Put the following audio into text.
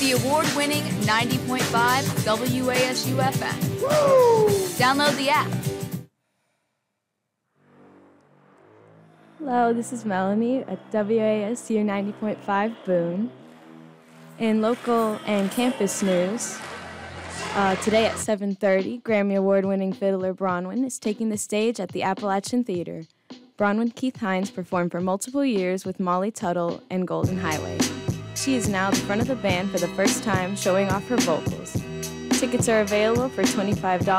the award-winning 90.5 WASU FM. Woo! Download the app. Hello, this is Melanie at WASU 90.5 Boone. In local and campus news, today at 7:30, Grammy Award-winning fiddler Bronwyn is taking the stage at the Appalachian Theater. Bronwyn Keith Hines performed for multiple years with Molly Tuttle and Golden Highway. She is now at the front of the band for the first time, showing off her vocals. Tickets are available for $25